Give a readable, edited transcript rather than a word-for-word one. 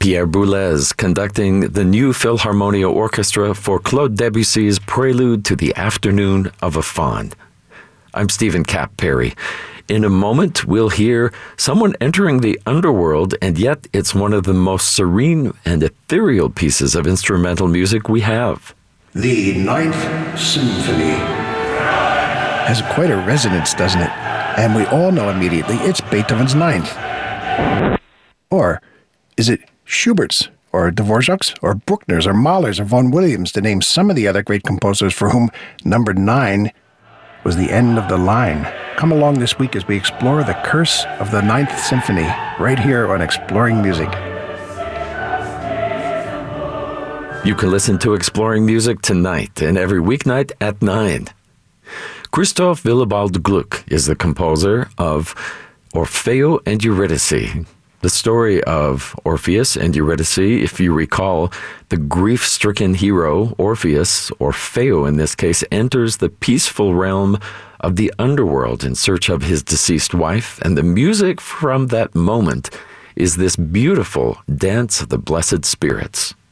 Pierre Boulez conducting the New Philharmonia Orchestra for Claude Debussy's Prelude to the Afternoon of a Faun. I'm Stephen Cap Perry. In a moment, we'll hear someone entering the underworld, and yet it's one of the most serene and ethereal pieces of instrumental music we have. The Ninth Symphony has quite a resonance, doesn't it? And we all know immediately it's Beethoven's Ninth. Or is it Schubert's, or Dvorak's, or Bruckner's, or Mahler's, or Vaughan Williams, to name some of the other great composers for whom number 9 was the end of the line? Come along this week as we explore the curse of the Ninth Symphony, right here on Exploring Music. You can listen to Exploring Music tonight and every weeknight at 9. Christoph Willibald Gluck is the composer of Orfeo and Eurydice. The story of Orpheus and Eurydice, if you recall, the grief-stricken hero, Orpheus, Orfeo in this case, enters the peaceful realm of the underworld in search of his deceased wife, and the music from that moment is this beautiful dance of the blessed spirits.